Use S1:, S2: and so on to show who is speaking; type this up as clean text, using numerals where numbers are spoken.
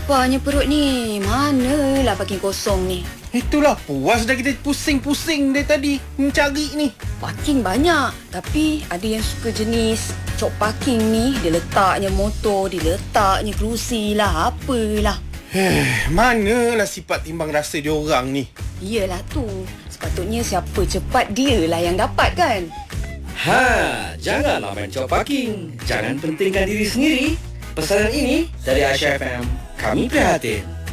S1: Laparnya perut ni. Manalah parking kosong ni.
S2: Itulah, puas dah kita pusing-pusing dari tadi mencari ni.
S1: Parking banyak, tapi ada yang suka jenis cop parking ni. Dia letaknya motor, dia letaknya kerusi lah, apalah.
S2: Manalah sifat timbang rasa dia orang ni.
S1: Iyalah tu. Sepatutnya siapa cepat dialah yang dapat kan.
S3: Janganlah main cop parking. Jangan pentingkan diri sendiri. Pesanan ini dari Aisyah FM. Kami prihatin.